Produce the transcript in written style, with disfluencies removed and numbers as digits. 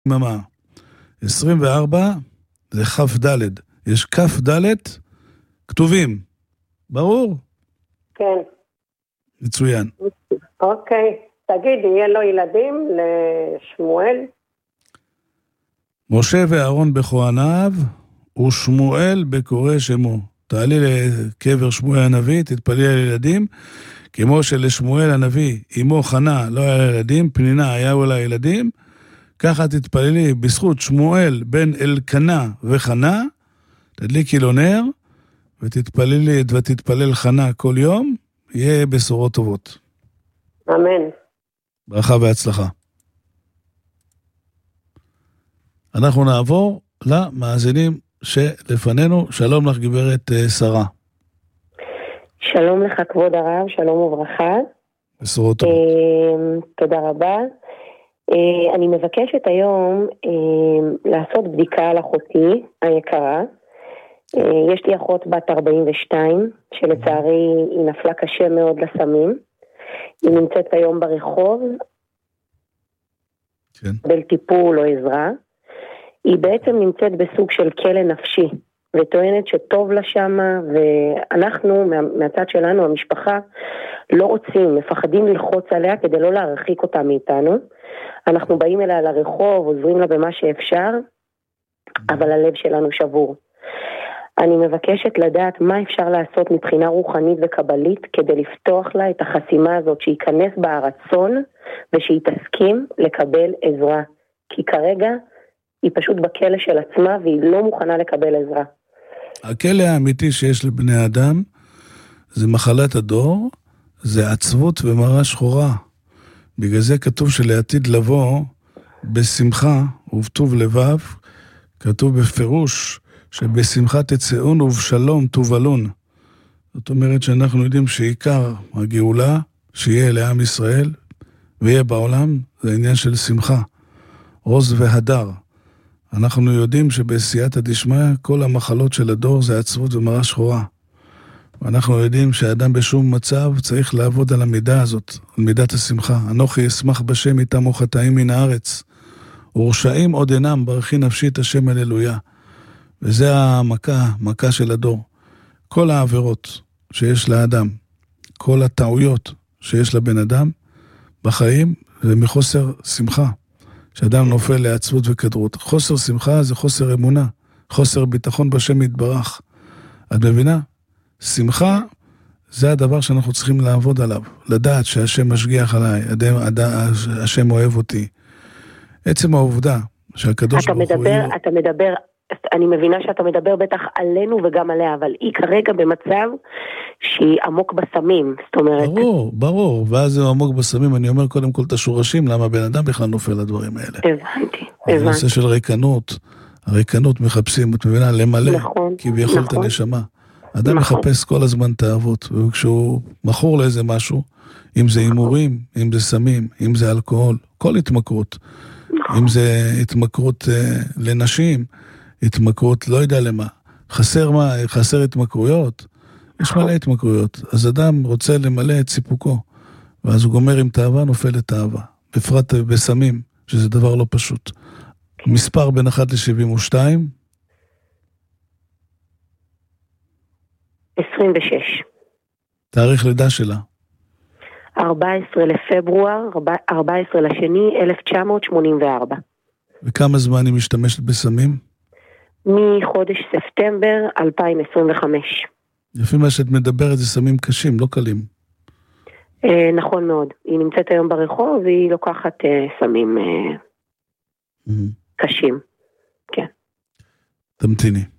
יממה. 24 זה כף ד'. יש כף ד' כתובים. ברור? כן. מצוין. אוקיי. תגיד, יהיה לו ילדים לשמואל? משה ואהרון בכהניו, ושמואל בקורא שמו. תעלי לקבר שמואל הנביא, תתפלי על ילדים, כמו שלשמואל הנביא, אמו חנה לא היה ילדים, פנינה היו לה ילדים, ככה תתפללי בזכות שמואל בן אלקנה וחנה, תדליקי לו נר, ותתפללי ותתפלל חנה כל יום, יהיה בשורות טובות. אמן. ברכה והצלחה. אנחנו נעבור למאזינים שלפנינו. שלום לך גברת שרה. שלום לך כבוד הרב, שלום וברכה. בשורות טובות. תודה רבה. אני מבקשת היום לעשות בדיקה על אחותי היקרה. יש לי אחות בת 42, שלצערי היא נפלה קשה מאוד לסמים. היא נמצאת היום ברחוב, כן. בטיפול או עזרה. היא בעצם נמצאת בסוג של כלא נפשי, וטוענת שטוב לה שמה, ואנחנו, מהצד שלנו, המשפחה, לא רוצים, מפחדים ללחוץ עליה כדי לא להרחיק אותה מאיתנו. אנחנו באים אליה לרחוב, עוזרים לה במה שאפשר, אבל הלב שלנו שבור. אני מבקשת לדעת מה אפשר לעשות מבחינה רוחנית וקבלית, כדי לפתוח לה את החסימה הזאת, שייכנס בה הרצון, ושהיא תסכים לקבל עזרה. כי כרגע היא פשוט בכלא של עצמה, והיא לא מוכנה לקבל עזרה. הכלא האמיתי שיש לבני אדם, זה מחלת הדור, זה עצבות ומראה שחורה. בגלל זה כתוב שלעתיד לבוא, בשמחה ובטוב לבב, כתוב בפירוש, שבשמחה תצאון ובשלום תובלון. זאת אומרת שאנחנו יודעים שעיקר הגאולה, שיהיה לעם ישראל, ויהיה בעולם, זה עניין של שמחה, עוז והדר. אנחנו יודעים שבסייעתא דשמיא, כל המחלות של הדור זה עצבות ומראה שחורה. ואנחנו יודעים שהאדם בשום מצב צריך לעבוד על המידה הזאת, על מידת השמחה. אנוכי אשמח בשם איתם חטאים מן הארץ. ורשעים עוד אינם, ברכי נפשי את השם הללויה. וזה המכה של הדור. כל העבירות שיש לאדם, כל הטעויות שיש לבן אדם בחיים, זה מחוסר שמחה. שאדם נופל לעצבות וכדרות. חוסר שמחה זה חוסר אמונה, חוסר ביטחון בשם יתברך. את מבינה? שמחה זה הדבר שאנחנו צריכים לעבוד עליו. לדעת שהשם משגיח עליי, השם אוהב אותי. עצם העובדה שהקדוש ברוך הוא... אתה מדבר, אני מבינה שאתה מדבר בטח עלינו וגם עליה, אבל היא כרגע במצב שהיא עמוק בסמים, זאת אומרת... ברור, ואז זה עמוק בסמים, אני אומר קודם כל את השורשים, למה בן אדם בכלל נופל לדברים האלה. הבנתי. הנושא של הריקנות מחפשים, את מבינה, למלא, כביכול את הנשמה. אדם מחפש כל הזמן תאוות, וכשהוא מכור לאיזה משהו, אם זה הימורים, אם זה סמים, אם זה אלכוהול, כל התמכרות, אם זה התמכרות לנשים, התמכרות לא יודע למה, חסר התמכרויות, יש מלא התמכרויות, אז אדם רוצה למלא את סיפוקו, ואז הוא גומר עם תאווה, נופל לתאווה, בפרט בסמים, שזה דבר לא פשוט. מספר בין 1 ל-72? 26. תאריך לידה שלה? 14 לפברואר, 14 לשני, 1984. וכמה זמן היא משתמשת בסמים? מחודש ספטמבר 2025. לפי מה שאת מדברת, זה סמים קשים, לא קלים. נכון מאוד. היא נמצאת היום ברחוב, והיא לוקחת סמים קשים. כן. תמתיני.